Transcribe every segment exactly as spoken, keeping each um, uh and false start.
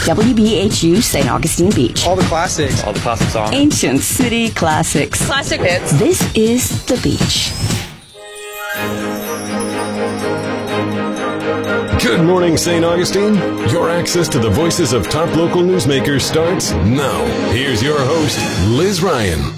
W B H U Saint Augustine Beach. All the classics. All the classic songs. Ancient city classics. Classic hits. This is The Beach. Good morning, Saint Augustine. Your access to the voices of top local newsmakers starts now. Here's your host, Liz Ryan.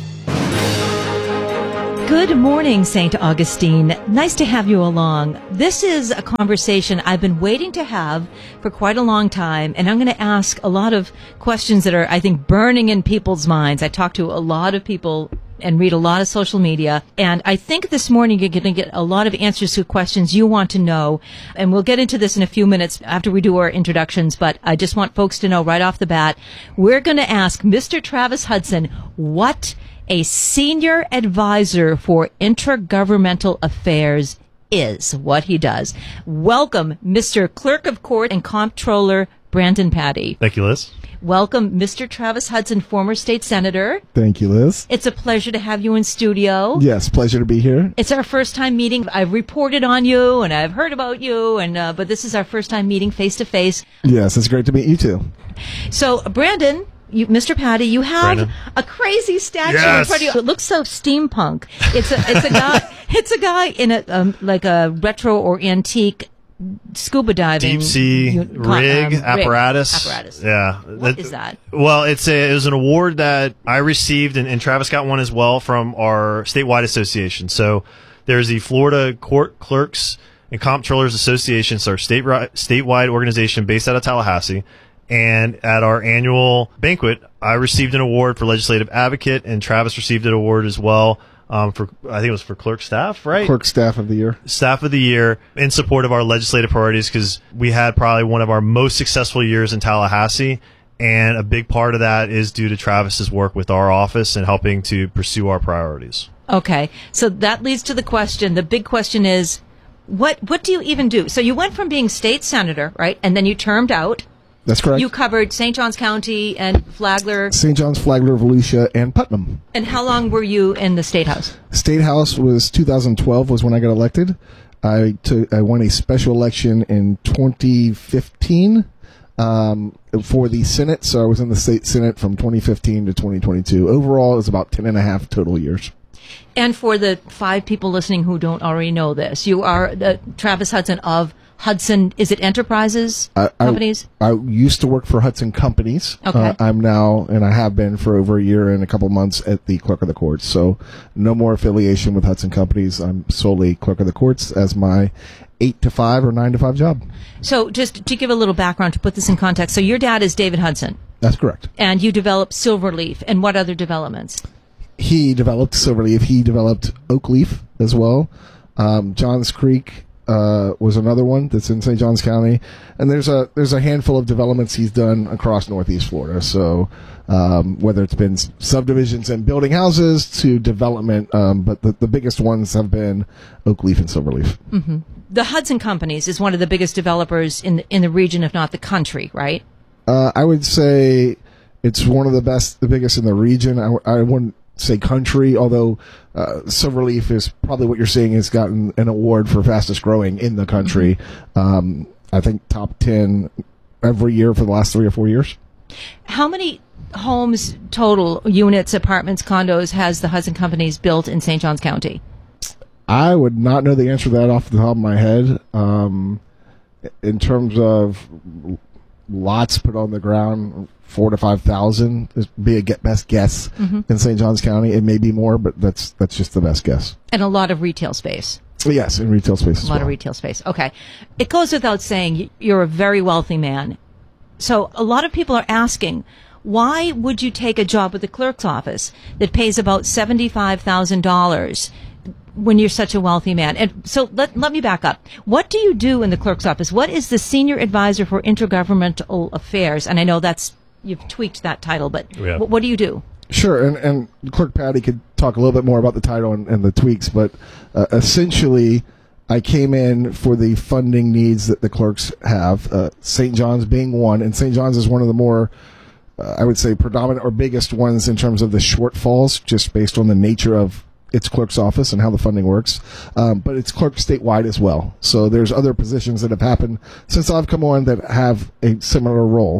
Good morning, Saint Augustine. Nice to have you along. This is a conversation I've been waiting to have for quite a long time, and I'm going to ask a lot of questions that are, I think, burning in people's minds. I talk to a lot of people and read a lot of social media, and I think this morning you're going to get a lot of answers to questions you want to know, and we'll get into this in a few minutes after we do our introductions, but I just want folks to know right off the bat, we're going to ask Mister Travis Hudson what a senior advisor for intergovernmental affairs is, what he does. Welcome, Mister Clerk of Court and Comptroller Brandon Patty. Thank you, Liz. Welcome, Mister Travis Hudson, former state senator. Thank you, Liz. It's a pleasure to have you in studio. Yes, pleasure to be here. It's our first time meeting. I've reported on you and I've heard about you, and uh, but this is our first time meeting face to face. Yes, it's great to meet you too. So, Brandon, you, Mister Patty, you have Brandon. a crazy statue Yes. in front of you. It looks so steampunk. It's a it's a guy it's a guy in a um, like a retro or antique scuba diving Deep sea u- rig um, apparatus. Apparatus. Yeah. What is that? Well, it's a it was an award that I received, and, and Travis got one as well from our statewide association. So there's the Florida Court Clerks and Comptrollers Association, it's our state statewide organization based out of Tallahassee. And at our annual banquet, I received an award for legislative advocate, and Travis received an award as well. Um, for I think it was for clerk staff, right? Clerk staff of the year. Staff of the year in support of our legislative priorities, because we had probably one of our most successful years in Tallahassee, and a big part of that is due to Travis's work with our office and helping to pursue our priorities. Okay, so that leads to the question. The big question is, what what do you even do? So you went from being state senator, right, and then you termed out. That's correct. You covered Saint Johns County and Flagler. Saint John's, Flagler, Volusia, and Putnam. And how long were you in the State House? State House was two thousand twelve was when I got elected. I took I won a special election in twenty fifteen um, for the Senate, so I was in the state Senate from twenty fifteen to twenty twenty-two. Overall, it was about ten and a half total years. And for the five people listening who don't already know this, you are the Travis Hudson of Hudson, is it Enterprises I, Companies? I, I used to work for Hudson Companies. Okay. Uh, I'm now, and I have been for over a year and a couple months at the Clerk of the Courts. So no more affiliation with Hudson Companies. I'm solely Clerk of the Courts as my eight to five or nine to five job. So just to give a little background to put this in context, so your dad is David Hudson. That's correct. And you developed Silverleaf. And what other developments? He developed Silverleaf. He developed Oakleaf as well. Um, Johns Creek uh, was another one that's in Saint Johns County, and there's a there's a handful of developments he's done across Northeast Florida. So um, whether it's been subdivisions and building houses to development, um, but the, the biggest ones have been Oakleaf and Silverleaf. Mm-hmm. The Hudson Companies is one of the biggest developers in the, in the region, if not the country, right? Uh, I would say it's one of the best, the biggest in the region. I, I wouldn't say country, although uh, Silverleaf is probably what you're seeing has gotten an award for fastest growing in the country. Mm-hmm. Um, I think top ten every year for the last three or four years. How many homes total, units, apartments, condos has the Hudson Companies built in Saint Johns County? I would not know the answer to that off the top of my head. Um, in terms of lots put on the ground, four to five thousand is be a get best guess mm-hmm. in Saint Johns County. It may be more, but that's that's just the best guess. And a lot of retail space. Yes, in retail space as well. A lot well. of retail space. Okay. It goes without saying you're a very wealthy man. So a lot of people are asking, why would you take a job with the clerk's office that pays about seventy-five thousand dollars when you're such a wealthy man? And so let, let me back up. What do you do in the clerk's office? What is the Senior Advisor for Intergovernmental Affairs? And I know that's, you've tweaked that title, but yeah. what, what do you do? Sure, and, and Clerk Patty could talk a little bit more about the title and, and the tweaks, but uh, essentially I came in for the funding needs that the clerks have, uh, Saint John's being one, and Saint John's is one of the more, uh, I would say, predominant or biggest ones in terms of the shortfalls, just based on the nature of its clerk's office and how the funding works, um, but it's clerk statewide as well. So there's other positions that have happened since I've come on that have a similar role.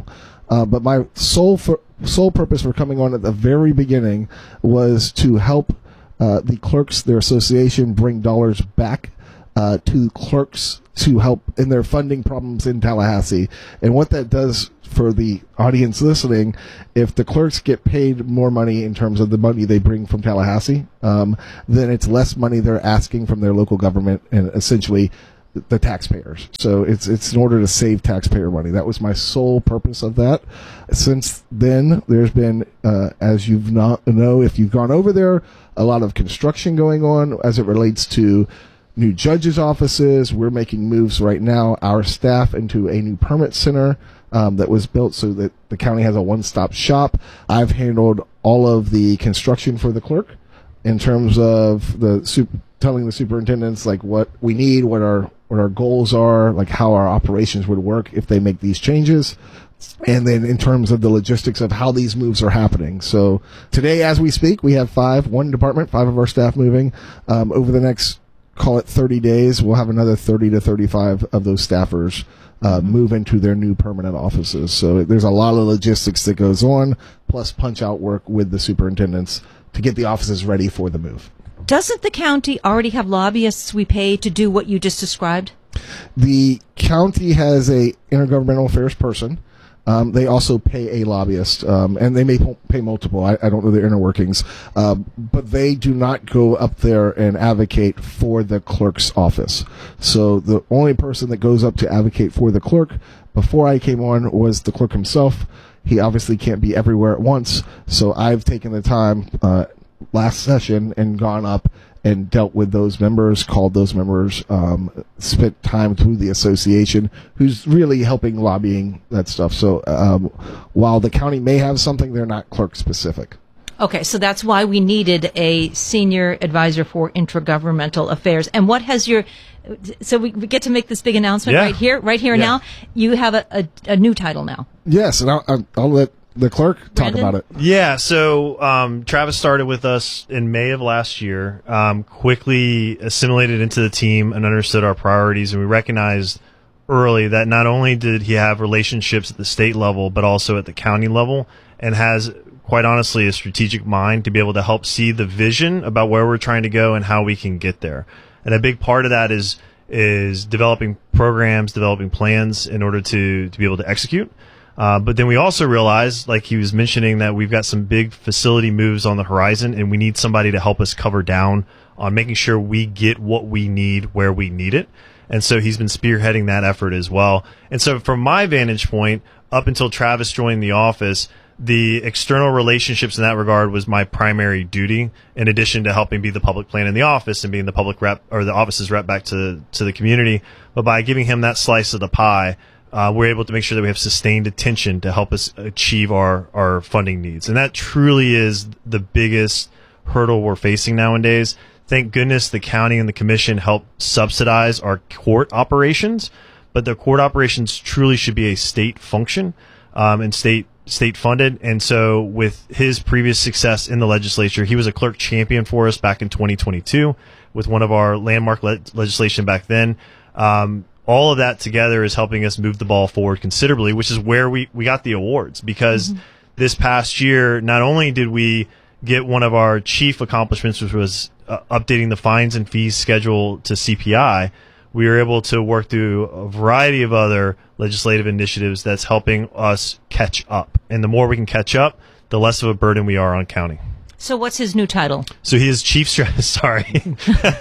Uh, but my sole for, sole purpose for coming on at the very beginning was to help uh, the clerks, their association, bring dollars back uh, to clerks to help in their funding problems in Tallahassee. And what that does for the audience listening, if the clerks get paid more money in terms of the money they bring from Tallahassee, um, then it's less money they're asking from their local government and essentially the taxpayers. So it's it's in order to save taxpayer money. That was my sole purpose of that. Since then, there's been, uh, as you've not know, if you've gone over there, a lot of construction going on as it relates to new judges' offices. We're making moves right now, our staff, into a new permit center um, that was built so that the county has a one-stop shop. I've handled all of the construction for the clerk in terms of the super, telling the superintendents like what we need, what our what our goals are, like how our operations would work if they make these changes. And then in terms of the logistics of how these moves are happening. So today, as we speak, we have five, one department, five of our staff moving. Um, over the next, call it thirty days, we'll have another thirty to thirty-five of those staffers uh, mm-hmm. move into their new permanent offices. So there's a lot of logistics that goes on, plus punch out work with the superintendents to get the offices ready for the move. Doesn't the county already have lobbyists we pay to do what you just described? The county has a intergovernmental affairs person. Um, they also pay a lobbyist, um, and they may pay multiple. I, I don't know their inner workings, uh, but they do not go up there and advocate for the clerk's office. So the only person that goes up to advocate for the clerk before I came on was the clerk himself. He obviously can't be everywhere at once, so I've taken the time uh, last session and gone up and dealt with those members, called those members, um, spent time through the association, who's really helping lobbying that stuff. So um, while the county may have something, they're not clerk specific. Okay, so that's why we needed a senior advisor for intergovernmental affairs. And what has your, so we, we get to make this big announcement yeah. right here, right here yeah. now. You have a, a, a new title now. Yes, and I'll, I'll, I'll let the clerk talk Brandon? about it. Yeah, so um, Travis started with us in May of last year, um, quickly assimilated into the team and understood our priorities, and we recognized early that not only did he have relationships at the state level, but also at the county level, and has, quite honestly, a strategic mind to be able to help see the vision about where we're trying to go and how we can get there. And a big part of that is is developing programs, developing plans in order to, to be able to execute. Uh, but then we also realized, like he was mentioning, that we've got some big facility moves on the horizon, and we need somebody to help us cover down on making sure we get what we need where we need it. And so he's been spearheading that effort as well. And so from my vantage point, up until Travis joined the office, the external relationships in that regard was my primary duty, in addition to helping be the public plan in the office and being the public rep or the office's rep back to, to the community. But by giving him that slice of the pie, Uh, we're able to make sure that we have sustained attention to help us achieve our, our funding needs. And that truly is the biggest hurdle we're facing nowadays. Thank goodness the county and the commission help subsidize our court operations, but the court operations truly should be a state function um, and state state funded. And so with his previous success in the legislature, he was a clerk champion for us back in twenty twenty-two with one of our landmark le- legislation back then. Um, All of that together is helping us move the ball forward considerably, which is where we, we got the awards. Because mm-hmm. this past year, not only did we get one of our chief accomplishments, which was uh, updating the fines and fees schedule to C P I, we were able to work through a variety of other legislative initiatives that's helping us catch up. And the more we can catch up, the less of a burden we are on county. So what's his new title? So he is chief strat- sorry.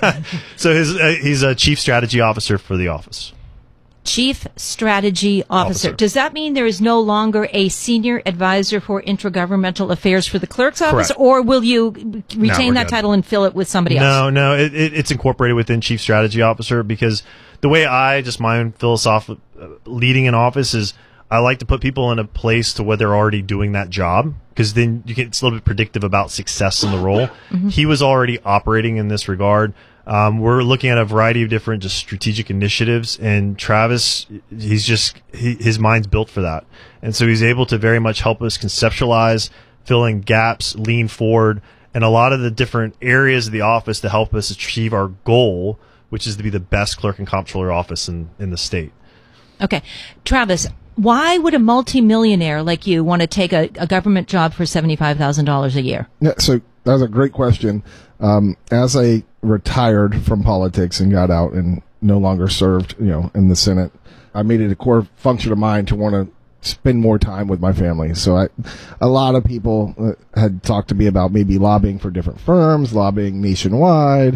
so his, uh, he's a chief strategy officer for the office. Chief Strategy Officer. Officer. Does that mean there is no longer a senior advisor for intergovernmental affairs for the clerk's office, Correct. or will you retain no, that good. title and fill it with somebody else? No, no, it, it, it's incorporated within Chief Strategy Officer, because the way I, just my own philosophy, uh, leading an office is I like to put people in a place to where they're already doing that job, because then you get it's a little bit predictive about success in the role. Mm-hmm. He was already operating in this regard. Um, we're looking at a variety of different just strategic initiatives, and Travis, he's just he, his mind's built for that, and so he's able to very much help us conceptualize, fill in gaps, lean forward, and a lot of the different areas of the office to help us achieve our goal, which is to be the best clerk and comptroller office in, in the state. Okay, Travis, why would a multimillionaire like you want to take a, a government job for seventy-five thousand dollars a year? Yeah, so that was a great question. Um, as I retired from politics and got out and no longer served, you know, in the Senate, I made it a core function of mine to want to spend more time with my family. So I, a lot of people uh, had talked to me about maybe lobbying for different firms, lobbying nationwide,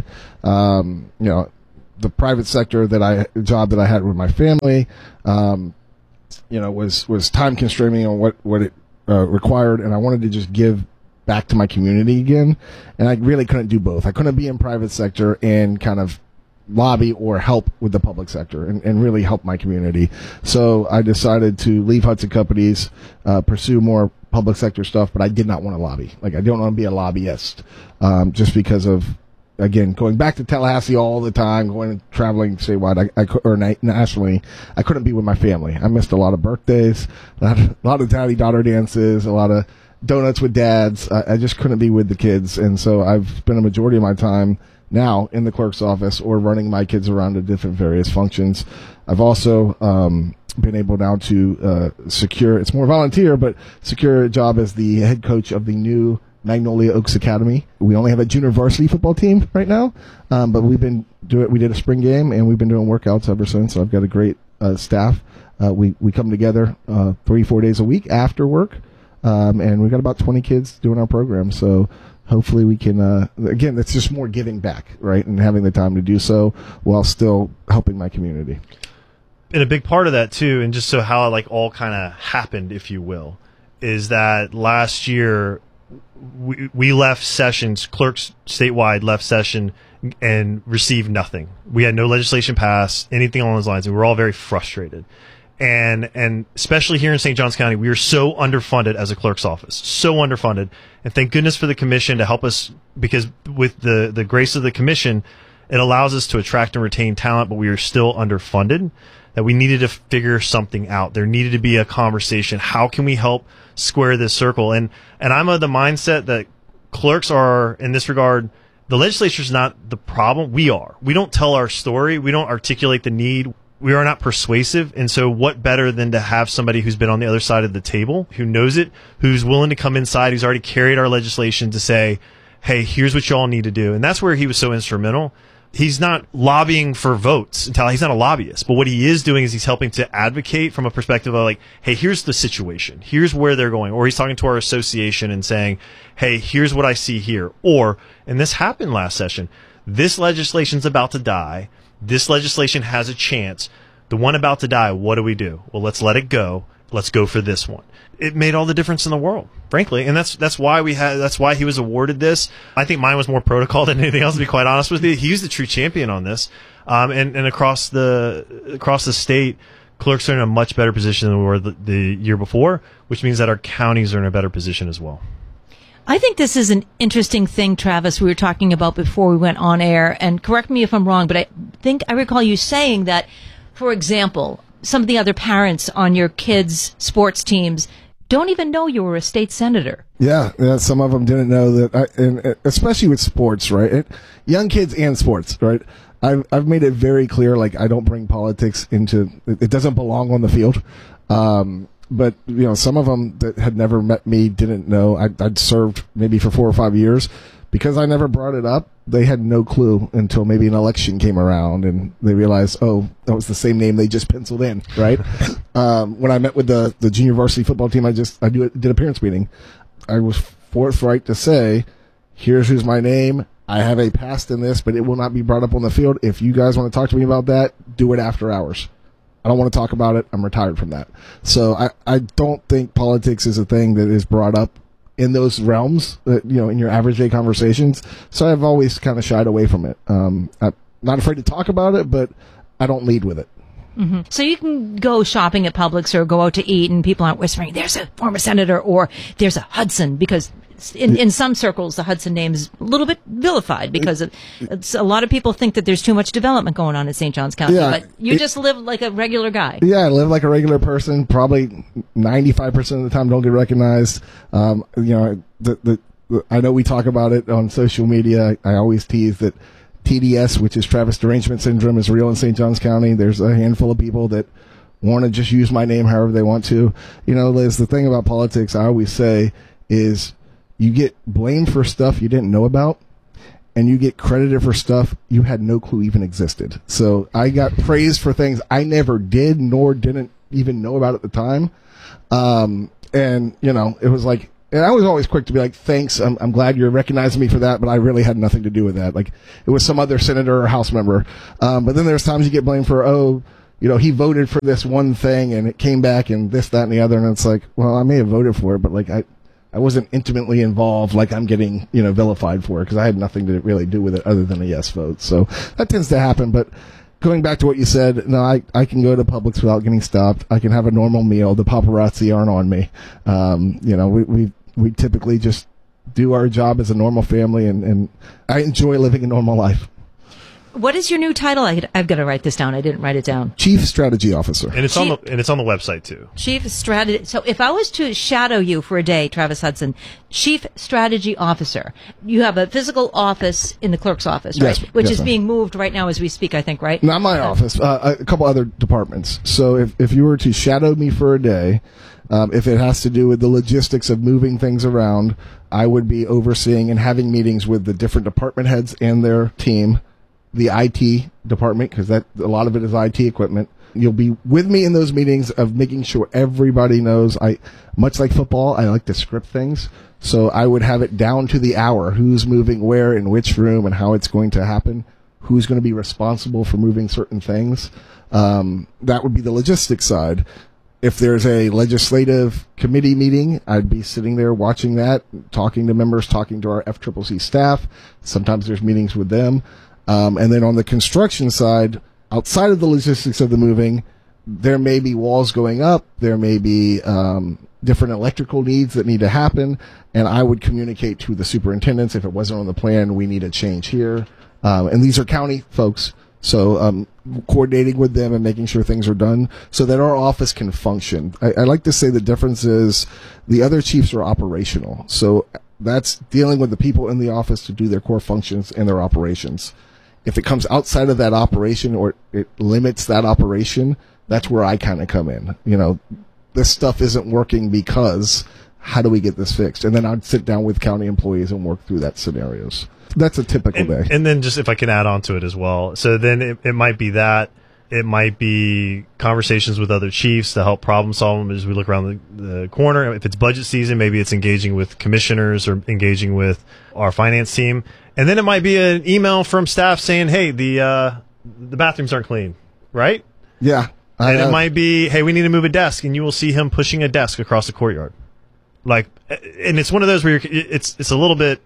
um, you know, the private sector that I, job that I had with my family, um, you know, was, was time constraining on what, what it uh, required. And I wanted to just give back to my community again. And I really couldn't do both. I couldn't be in private sector and kind of lobby or help with the public sector and, and really help my community. So I decided to leave Hudson Companies, uh, pursue more public sector stuff, but I did not want to lobby. Like, I don't want to be a lobbyist, um, just because of, again, going back to Tallahassee all the time, going and traveling statewide, I, I, or na- nationally, I couldn't be with my family. I missed a lot of birthdays, a lot of, a lot of daddy-daughter dances, a lot of donuts with dads. I, I just couldn't be with the kids. And so I've spent a majority of my time now in the clerk's office or running my kids around to different various functions. I've also um, been able now to uh, secure, it's more volunteer, but secure a job as the head coach of the new Magnolia Oaks Academy. We only have a junior varsity football team right now, um, but we've been doing, we did a spring game and we've been doing workouts ever since. So I've got a great uh, staff. Uh, we, we come together uh, three, four days a week after work, um, and we've got about twenty kids doing our program. So hopefully we can, uh, again, it's just more giving back, right? And having the time to do so while still helping my community. And a big part of that too, and just so how it like all kind of happened, if you will, is that last year we, we left sessions, clerks statewide left session and received nothing. We had no legislation passed, anything along those lines. And we were all very frustrated. And, and especially here in Saint Johns County, we are so underfunded as a clerk's office, so underfunded. And thank goodness for the commission to help us, because with the, the grace of the commission, it allows us to attract and retain talent, but we are still underfunded, that we needed to figure something out. There needed to be a conversation. How can we help square this circle? And, and I'm of the mindset that clerks are, in this regard, the legislature is not the problem. We are. We don't tell our story. We don't articulate the need. We are not persuasive, and so what better than to have somebody who's been on the other side of the table, who knows it, who's willing to come inside, who's already carried our legislation to say, hey, here's what y'all need to do. And that's where he was so instrumental. He's not lobbying for votes. He's not a lobbyist, but what he is doing is he's helping to advocate from a perspective of like, hey, here's the situation. Here's where they're going. Or he's talking to our association and saying, hey, here's what I see here. Or, and this happened last session, this legislation's about to die. This legislation has a chance. The one about to die, what do we do? Well, let's let it go. Let's go for this one. It made all the difference in the world, frankly, and that's that's why we had that's why he was awarded this. I think mine was more protocol than anything else, to be quite honest with you. He's the true champion on this, um, and and across the across the state, clerks are in a much better position than we were the, the year before, which means that our counties are in a better position as well. I think this is an interesting thing, Travis, we were talking about before we went on air, and correct me if I'm wrong, but I think I recall you saying that, for example, some of the other parents on your kids' sports teams don't even know you were a state senator. Yeah, yeah, some of them didn't know that, I, and especially with sports, right? It, young kids and sports, right? I've I've made it very clear, like, I don't bring politics into, it doesn't belong on the field. Um, But, you know, some of them that had never met me didn't know. I'd, I'd served maybe for four or five years. Because I never brought it up, they had no clue until maybe an election came around and they realized, oh, that was the same name they just penciled in, right? um, when I met with the, the junior varsity football team, I just I do, did a parents meeting. I was forthright to say, here's who's my name. I have a past in this, but it will not be brought up on the field. If you guys want to talk to me about that, do it after hours. I don't want to talk about it. I'm retired from that. So I, I don't think politics is a thing that is brought up in those realms, that, you know, in your average day conversations. So I've always kind of shied away from it. Um, I'm not afraid to talk about it, but I don't lead with it. Mm-hmm. So you can go shopping at Publix or go out to eat and people aren't whispering, there's a former senator or there's a Hudson, because in, in some circles the Hudson name is a little bit vilified because it, it's, a lot of people think that there's too much development going on in Saint Johns County, yeah, but you it, just live like a regular guy. Yeah, I live like a regular person. Probably ninety-five percent of the time don't get recognized. Um, you know, the, the, the, I know we talk about it on social media. I always tease that T D S, which is Travis Derangement Syndrome, is real in Saint Johns County. There's a handful of people that want to just use my name however they want to. You know, Liz, the thing about politics I always say is you get blamed for stuff you didn't know about, and you get credited for stuff you had no clue even existed. So I got praised for things I never did nor didn't even know about at the time. Um, and, you know, it was like, and I was always quick to be like, thanks, I'm, I'm glad you're recognizing me for that, but I really had nothing to do with that. Like, it was some other senator or House member. Um, but then there's times you get blamed for, oh, you know, he voted for this one thing and it came back and this, that, and the other. And it's like, well, I may have voted for it, but like, I, I wasn't intimately involved like I'm getting, you know, vilified for it because I had nothing to really do with it other than a yes vote. So that tends to happen. But going back to what you said, no, I, I can go to Publix without getting stopped. I can have a normal meal. The paparazzi aren't on me. Um, you know, we, we, we typically just do our job as a normal family, and, and I enjoy living a normal life. What is your new title? I, I've got to write this down. I didn't write it down. Chief Strategy Officer. And it's Chief, on the and it's on the website too. Chief Strategy. So if I was to shadow you for a day, Travis Hudson, Chief Strategy Officer, you have a physical office in the clerk's office, right? Yes, Which yes, is ma'am. being moved right now as we speak, I think, right? Not my office. Uh, a couple other departments. So if if you were to shadow me for a day, um, if it has to do with the logistics of moving things around, I would be overseeing and having meetings with the different department heads and their team. The I T department, because that a lot of it is I T equipment. You'll be with me in those meetings of making sure everybody knows. I, much like football, I like to script things. So I would have it down to the hour, who's moving where, in which room, and how it's going to happen, who's going to be responsible for moving certain things. Um, that would be the logistics side. If there's a legislative committee meeting, I'd be sitting there watching that, talking to members, talking to our F C C C staff. Sometimes there's meetings with them. Um, and then on the construction side, outside of the logistics of the moving, there may be walls going up. There may be um, different electrical needs that need to happen. And I would communicate to the superintendents, if it wasn't on the plan, we need a change here. Um, and these are county folks. So um, coordinating with them and making sure things are done so that our office can function. I, I like to say the difference is the other chiefs are operational. So that's dealing with the people in the office to do their core functions and their operations. If it comes outside of that operation or it limits that operation, that's where I kind of come in. You know, this stuff isn't working because how do we get this fixed? And then I'd sit down with county employees and work through that scenarios. That's a typical and, day. And then just if I can add on to it as well. So then it, it might be that. It might be conversations with other chiefs to help problem solve them as we look around the, the corner. If it's budget season, maybe it's engaging with commissioners or engaging with our finance team. And then it might be an email from staff saying, hey, the uh, the bathrooms aren't clean, right? Yeah. I, And it uh, might be, hey, we need to move a desk, and you will see him pushing a desk across the courtyard. Like, and it's one of those where you're, it's it's a little bit,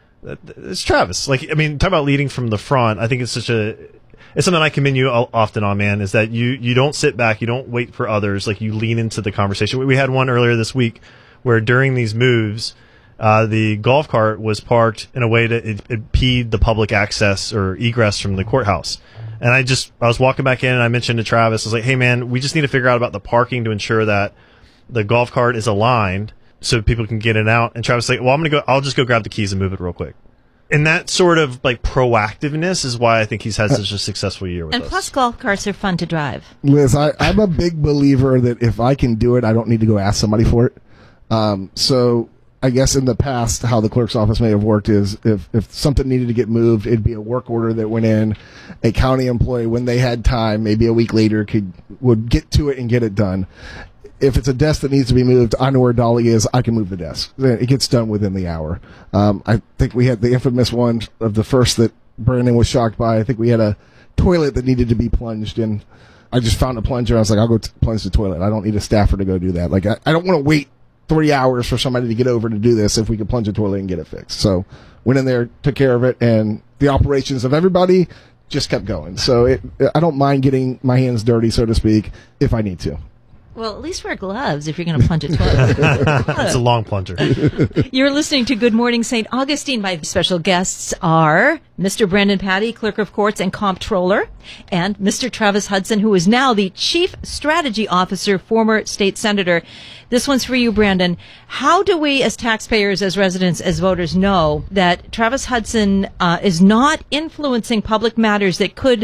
it's Travis. Like, I mean, talk about leading from the front. I think it's such a, it's something I commend you often on, man, is that you, you don't sit back, you don't wait for others, like you lean into the conversation. We had one earlier this week where during these moves, uh, the golf cart was parked in a way that it impede the public access or egress from the courthouse. And I just, I was walking back in and I mentioned to Travis, I was like, hey man, we just need to figure out about the parking to ensure that the golf cart is aligned so people can get in and out. And Travis was like, well, I'm going to go, I'll just go grab the keys and move it real quick. And that sort of like proactiveness is why I think he's had such a successful year with And us. plus, golf carts are fun to drive. Liz, I, I'm a big believer that if I can do it, I don't need to go ask somebody for it. Um, so I guess in the past, how the clerk's office may have worked is if, if something needed to get moved, it'd be a work order that went in. A county employee, when they had time, maybe a week later, could would get to it and get it done. If it's a desk that needs to be moved, I know where Dolly is. I can move the desk. It gets done within the hour. Um, I think we had the infamous one of the first that Brandon was shocked by. I think we had a toilet that needed to be plunged in. I just found a plunger. I was like, I'll go t- plunge the toilet. I don't need a staffer to go do that. Like, I, I don't want to wait three hours for somebody to get over to do this if we could plunge a toilet and get it fixed. So went in there, took care of it, and the operations of everybody just kept going. So it, I don't mind getting my hands dirty, so to speak, if I need to. Well, at least wear gloves if you're going to plunge a toilet. It's a long plunger. You're listening to Good Morning Saint Augustine. My special guests are Mister Brandon Patty, Clerk of Courts and Comptroller, and Mister Travis Hudson, who is now the Chief Strategy Officer, former state senator. This one's for you, Brandon. How do we, as taxpayers, as residents, as voters, know that Travis Hudson uh, is not influencing public matters that could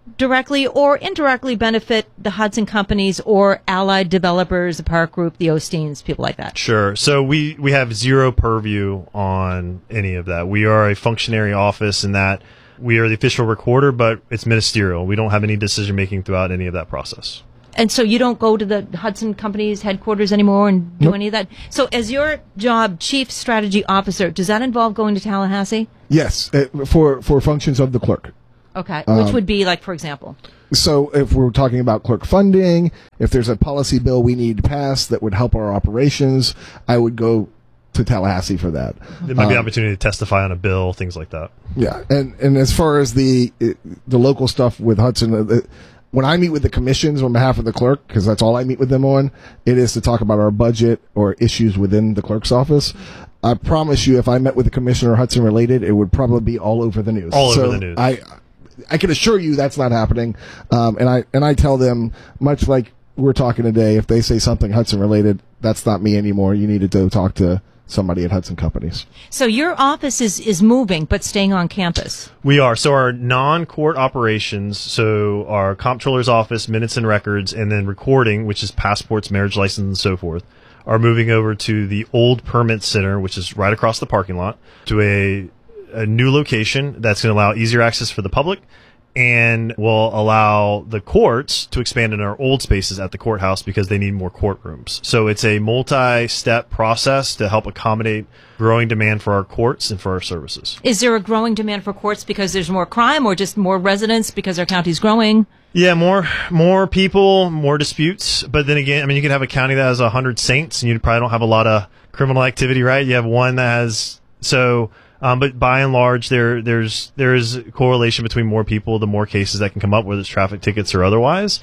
directly or indirectly benefit the Hudson companies or allied developers, the Park Group, the Osteens, people like that? Sure. So we, we have zero purview on any of that. We are a functionary office in that we are the official recorder, but it's ministerial. We don't have any decision making throughout any of that process. And so you don't go to the Hudson Company's headquarters anymore and do Nope. any of that? So as your job, Chief Strategy Officer, does that involve going to Tallahassee? Yes, uh, for for functions of the clerk. Okay. Um, Which would be like, for example? So if we're talking about clerk funding, if there's a policy bill we need passed that would help our operations, I would go to Tallahassee for that. There might be an Um, opportunity to testify on a bill, things like that. Yeah, and and as far as the the local stuff with Hudson, uh, the, when I meet with the commissions on behalf of the clerk, because that's all I meet with them on, it is to talk about our budget or issues within the clerk's office. I promise you, if I met with the commissioner Hudson related, it would probably be all over the news. All over So the news. I I can assure you that's not happening. Um, and I and I tell them, much like we're talking today, if they say something Hudson related, that's not me anymore. You need to go talk to somebody at Hudson Companies. So your office is, is moving, but staying on campus. We are. So our non-court operations, so our comptroller's office, minutes and records, and then recording, which is passports, marriage license, and so forth, are moving over to the old permit center, which is right across the parking lot, to a, a new location that's going to allow easier access for the public and will allow the courts to expand in our old spaces at the courthouse because they need more courtrooms. So it's a multi-step process to help accommodate growing demand for our courts and for our services. Is there a growing demand for courts because there's more crime or just more residents because our county's growing? Yeah, more more people, more disputes. But then again, I mean, you can have a county that has a hundred saints, and you probably don't have a lot of criminal activity, right? You have one that has so. Um, but by and large, there there's there is a correlation between more people, the more cases that can come up, whether it's traffic tickets or otherwise,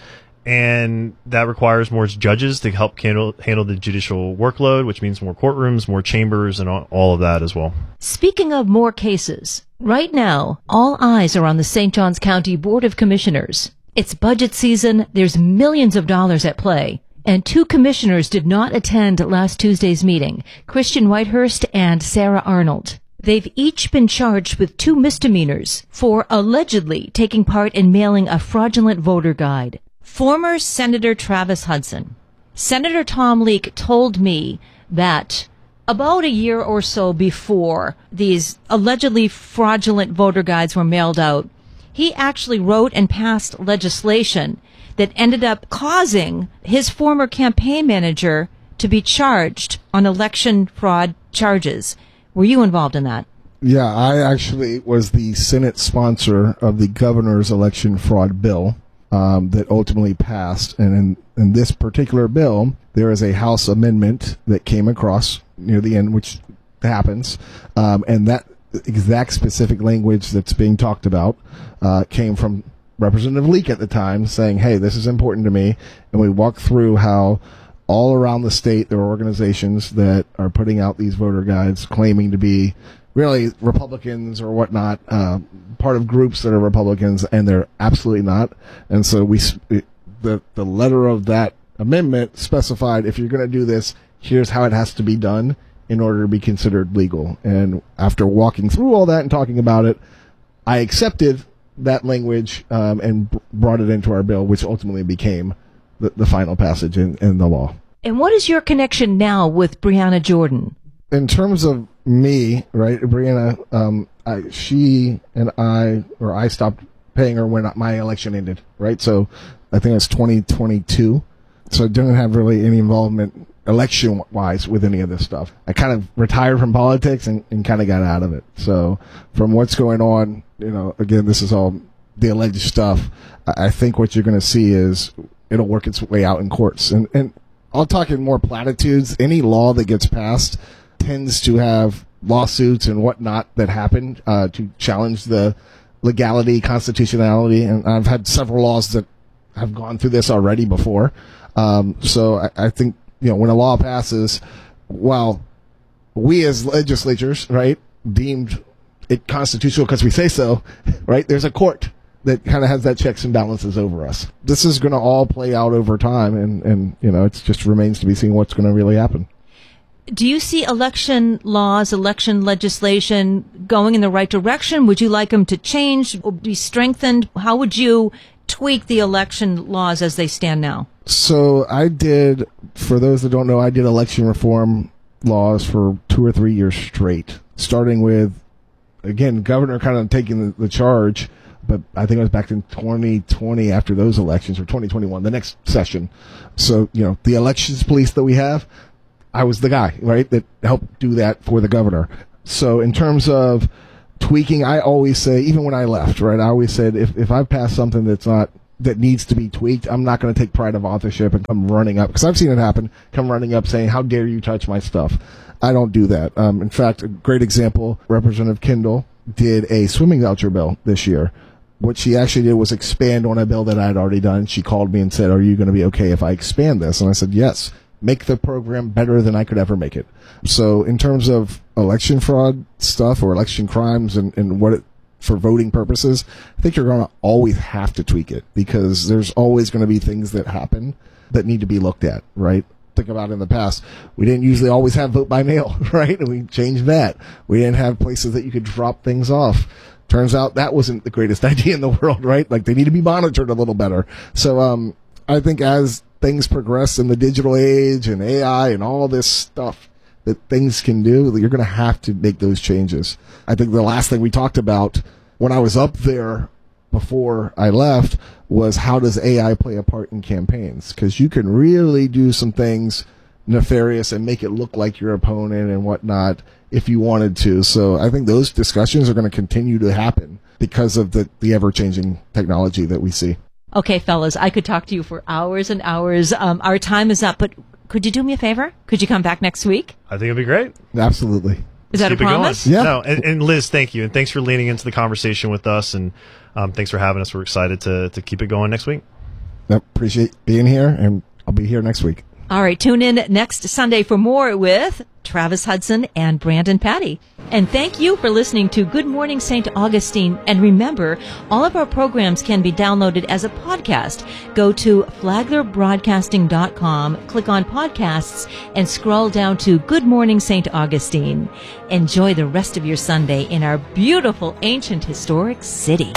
and that requires more judges to help handle handle the judicial workload, which means more courtrooms, more chambers, and all, all of that as well. Speaking of more cases, right now, all eyes are on the Saint Johns County Board of Commissioners. It's budget season, there's millions of dollars at play, and two commissioners did not attend last Tuesday's meeting, Christian Whitehurst and Sarah Arnold. They've each been charged with two misdemeanors for allegedly taking part in mailing a fraudulent voter guide. Former Senator Travis Hudson, Senator Tom Leek told me that about a year or so before these allegedly fraudulent voter guides were mailed out, he actually wrote and passed legislation that ended up causing his former campaign manager to be charged on election fraud charges. Were you involved in that? Yeah, I actually was the Senate sponsor of the governor's election fraud bill um, that ultimately passed. And in, in this particular bill, there is a House amendment that came across near the end, which happens. Um, and that exact specific language that's being talked about uh, came from Representative Leek at the time saying, hey, this is important to me. And we walked through how all around the state, there are organizations that are putting out these voter guides claiming to be really Republicans or whatnot, uh, part of groups that are Republicans, and they're absolutely not. And so we, the, the letter of that amendment specified, if you're going to do this, here's how it has to be done in order to be considered legal. And after walking through all that and talking about it, I accepted that language um, and b- brought it into our bill, which ultimately became the, the final passage in, in the law. And what is your connection now with Breonna Jordan? In terms of me, right, Brianna, um, I, she and I, or I stopped paying her when my election ended, right? So I think it's twenty twenty-two. So I didn't have really any involvement election-wise with any of this stuff. I kind of retired from politics and, and kind of got out of it. So from what's going on, you know, again, this is all the alleged stuff. I, I think what you're going to see is it'll work its way out in courts. And, and I'll talk in more platitudes. Any law that gets passed tends to have lawsuits and whatnot that happen uh, to challenge the legality, constitutionality. And I've had several laws that have gone through this already before. Um, so I, I think, you know, when a law passes, while we as legislatures, right, deemed it constitutional because we say so, right, there's a court that kind of has that checks and balances over us. This is going to all play out over time, and, and you know, it just remains to be seen what's going to really happen. Do you see election laws, election legislation going in the right direction? Would you like them to change or be strengthened? How would you tweak the election laws as they stand now? So I did, for those that don't know, I did election reform laws for two or three years straight, starting with, again, governor kind of taking the, the charge, but I think it was back in twenty twenty after those elections, or twenty twenty-one, the next session. So, you know, the elections police that we have, I was the guy, right, that helped do that for the governor. So in terms of tweaking, I always say, even when I left, right, I always said, if, if I've passed something that's not, that needs to be tweaked, I'm not going to take pride of authorship and come running up, because I've seen it happen, come running up saying, how dare you touch my stuff. I don't do that. Um, in fact, a great example, Representative Kendall did a swimming voucher bill this year. What she actually did was expand on a bill that I had already done. She called me and said, are you going to be okay if I expand this? And I said, yes, make the program better than I could ever make it. So in terms of election fraud stuff or election crimes and, and what it, for voting purposes, I think you're going to always have to tweak it, because there's always going to be things that happen that need to be looked at, right? Think about in the past, we didn't usually always have vote by mail, right? And we changed that. We didn't have places that you could drop things off. Turns out that wasn't the greatest idea in the world, right? Like, they need to be monitored a little better. So um, I think as things progress in the digital age and A I and all this stuff that things can do, you're going to have to make those changes. I think the last thing we talked about when I was up there before I left was, how does A I play a part in campaigns? Because you can really do some things nefarious and make it look like your opponent and whatnot if you wanted to. So I think those discussions are going to continue to happen because of the, the ever-changing technology that we see. Okay, fellas, I could talk to you for hours and hours. Um, our time is up, but could you do me a favor? Could you come back next week? I think it'd be great. Absolutely. Is that Keep a promise? Yeah. No, and, and Liz, thank you. And thanks for leaning into the conversation with us. And um, thanks for having us. We're excited to, to keep it going next week. Yep, appreciate being here, and I'll be here next week. All right, tune in next Sunday for more with Travis Hudson and Brandon Patty. And thank you for listening to Good Morning Saint Augustine. And remember, all of our programs can be downloaded as a podcast. Go to flagler broadcasting dot com, click on podcasts, and scroll down to Good Morning Saint Augustine. Enjoy the rest of your Sunday in our beautiful, ancient, historic city.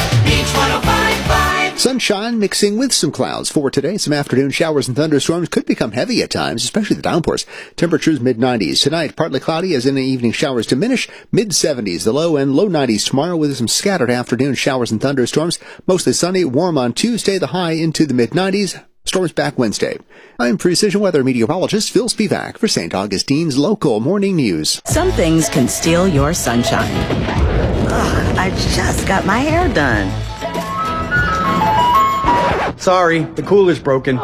Sunshine mixing with some clouds for today. Some afternoon showers and thunderstorms could become heavy at times, especially the downpours. Temperatures mid nineties. Tonight, partly cloudy as in the evening showers diminish. mid seventies, the low, and low nineties tomorrow with some scattered afternoon showers and thunderstorms. Mostly sunny, warm on Tuesday, the high into the mid nineties. Storms back Wednesday. I'm Precision Weather Meteorologist Phil Spivak for Saint Augustine's local morning news. Some things can steal your sunshine. Ugh, I just got my hair done. Sorry, the cooler's broken.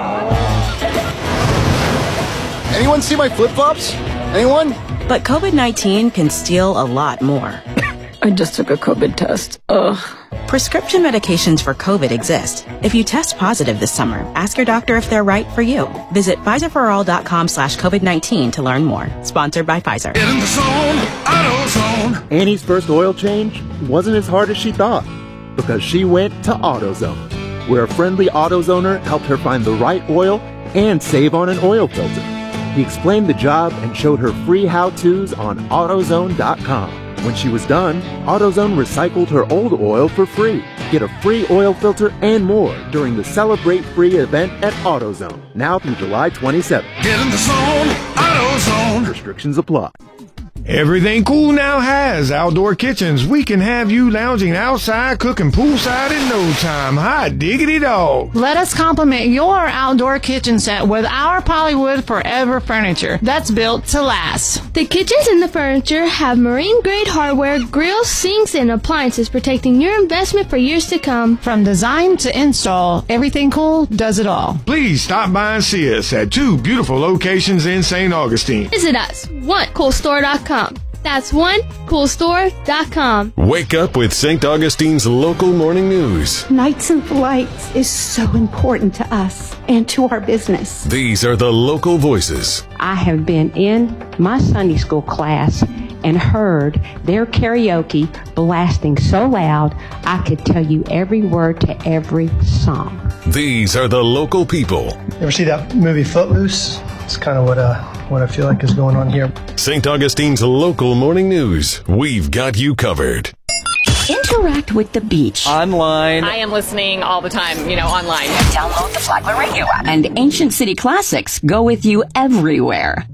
Anyone see my flip-flops? Anyone? But COVID nineteen can steal a lot more. I just took a COVID test. Ugh. Prescription medications for COVID exist. If you test positive this summer, ask your doctor if they're right for you. Visit Pfizer for all dot com slash COVID nineteen to learn more. Sponsored by Pfizer. In the zone, AutoZone. Annie's first oil change wasn't as hard as she thought, because she went to AutoZone, where a friendly AutoZoner helped her find the right oil and save on an oil filter. He explained the job and showed her free how-tos on AutoZone dot com. When she was done, AutoZone recycled her old oil for free. Get a free oil filter and more during the Celebrate Free event at AutoZone, now through July twenty-seventh. Get in the zone, AutoZone. Restrictions apply. Everything Cool now has outdoor kitchens. We can have you lounging outside, cooking poolside in no time. Hot diggity dog. Let us complement your outdoor kitchen set with our Polywood Forever furniture that's built to last. The kitchens and the furniture have marine-grade hardware, grills, sinks, and appliances protecting your investment for years to come. From design to install, Everything Cool does it all. Please stop by and see us at two beautiful locations in Saint Augustine. Visit us, one cool store dot com. That's one cool store dot com. Wake up with Saint Augustine's local morning news. Nights and Flights is so important to us and to our business. These are the local voices. I have been in my Sunday school class and heard their karaoke blasting so loud I could tell you every word to every song. These are the local people. You ever see that movie Footloose? It's kind of what uh, what I feel like is going on here. Saint Augustine's local morning news. We've got you covered. In interact with the beach? Online. I am listening all the time, you know, online. Download the Flagler Radio app. And Ancient City Classics go with you everywhere.